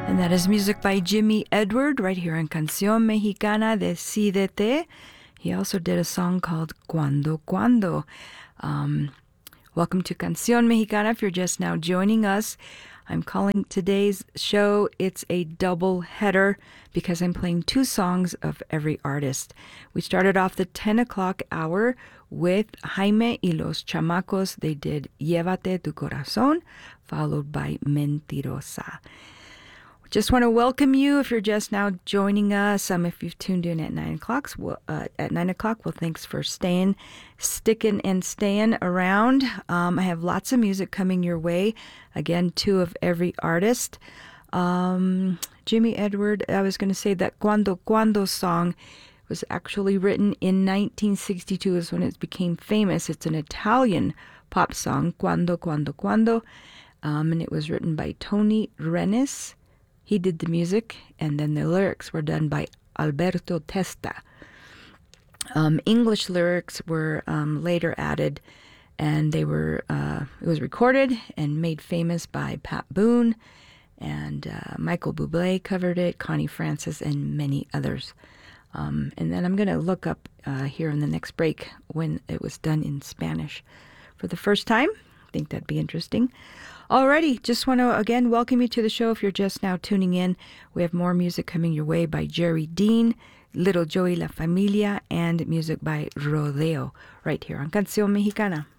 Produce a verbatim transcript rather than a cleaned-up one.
And that is music by Jimmy Edward right here on Canción Mexicana, Decídete. He also did a song called Cuando Cuando. Um, welcome to Canción Mexicana. If you're just now joining us, I'm calling today's show, it's a double header because I'm playing two songs of every artist. We started off the ten o'clock hour with Jaime y los Chamacos. They did Llévate tu Corazón, followed by Mentirosa. Just want to welcome you if you're just now joining us. Um, if you've tuned in at nine o'clock, well, uh, at nine o'clock, well, thanks for staying, sticking, and staying around. Um, I have lots of music coming your way. Again, two of every artist. Um, Jimmy Edward. I was going to say that Cuando Cuando song was actually written in nineteen sixty-two. Is when it became famous. It's an Italian pop song, Cuando Cuando Cuando, um, and it was written by Tony Renis. He did the music, and then the lyrics were done by Alberto Testa. Um, English lyrics were um, later added, and they were uh, it was recorded and made famous by Pat Boone, and uh, Michael Bublé covered it, Connie Francis, and many others. Um, and then I'm going to look up uh, here in the next break when it was done in Spanish for the first time. I think that'd be interesting. Alrighty, just want to again welcome you to the show if you're just now tuning in. We have more music coming your way by Jerry Dean, Little Joey La Familia, and music by Rodeo right here on Canción Mexicana.